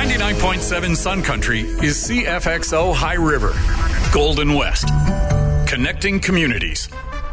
99.7 Sun Country is CFXO High River, Golden West, connecting communities.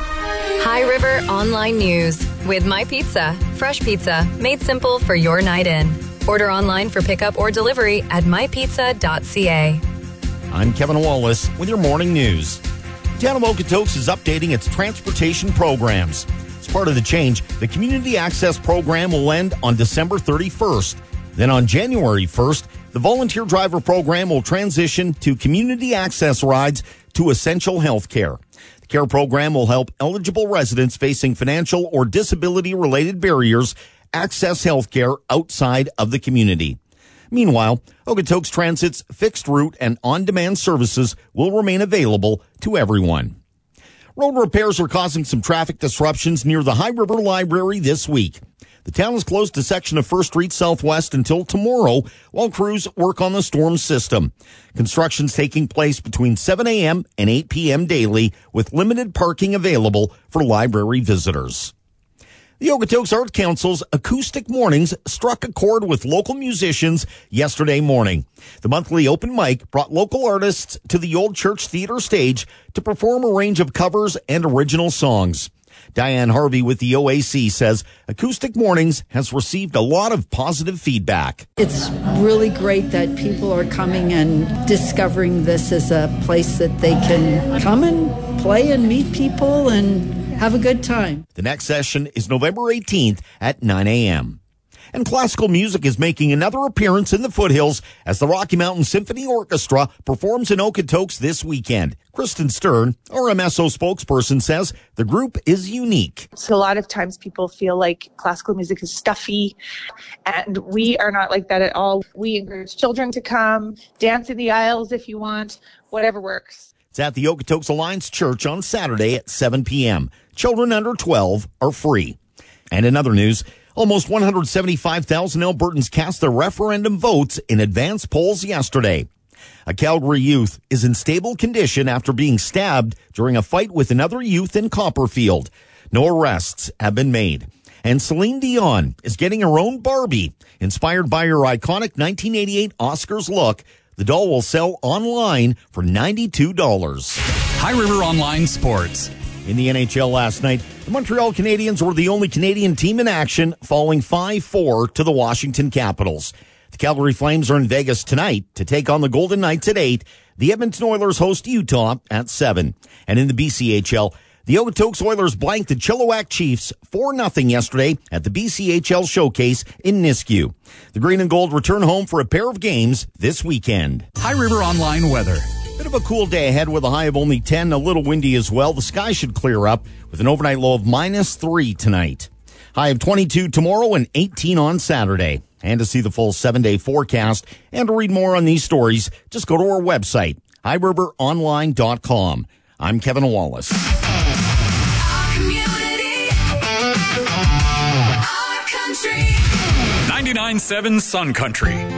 High River Online News with My Pizza. Fresh pizza made simple for your night in. Order online for pickup or delivery at mypizza.ca. I'm Kevin Wallace with your morning news. The town of Okotoks is updating its transportation programs. As part of the change, the Community Access Program will end on December 31st. Then on January 1st, the Volunteer Driver Program will transition to Community Access Rides to Essential Health Care. The CARE program will help eligible residents facing financial or disability-related barriers access health care outside of the community. Meanwhile, Okotoks Transit's fixed route and on-demand services will remain available to everyone. Road repairs are causing some traffic disruptions near the High River Library this week. The town has closed a section of First Street Southwest until tomorrow while crews work on the storm system. Construction's taking place between 7 a.m. and 8 p.m. daily with limited parking available for library visitors. The Okotoks Arts Council's Acoustic Mornings struck a chord with local musicians yesterday morning. The monthly open mic brought local artists to the Old Church Theater stage to perform a range of covers and original songs. Diane Harvey with the OAC says Acoustic Mornings has received a lot of positive feedback. It's really great that people are coming and discovering this as a place that they can come and play and meet people and have a good time. The next session is November 18th at 9 a.m. And classical music is making another appearance in the foothills as the Rocky Mountain Symphony Orchestra performs in Okotoks this weekend. Kristen Stern, RMSO spokesperson, says the group is unique. So a lot of times people feel like classical music is stuffy, and we are not like that at all. We encourage children to come, dance in the aisles if you want, whatever works. It's at the Okotoks Alliance Church on Saturday at 7 p.m. Children under 12 are free. And in other news, almost 175,000 Albertans cast their referendum votes in advance polls yesterday. A Calgary youth is in stable condition after being stabbed during a fight with another youth in Copperfield. No arrests have been made. And Celine Dion is getting her own Barbie. Inspired by her iconic 1988 Oscars look, the doll will sell online for $92. High River Online Sports. In the NHL last night, the Montreal Canadiens were the only Canadian team in action, falling 5-4 to the Washington Capitals. The Calgary Flames are in Vegas tonight to take on the Golden Knights at 8. The Edmonton Oilers host Utah at 7. And in the BCHL, the Okotoks Oilers blanked the Chilliwack Chiefs 4-0 yesterday at the BCHL Showcase in Nisku. The Green and Gold return home for a pair of games this weekend. High River Online weather. Bit of a cool day ahead with a high of only 10, a little windy as well. The sky should clear up with an overnight low of -3 tonight. High of 22 tomorrow and 18 on Saturday. And to see the full 7-day forecast and to read more on these stories, just go to our website, highriveronline.com. I'm Kevin Wallace. Our community, our country. 99.7 Sun Country.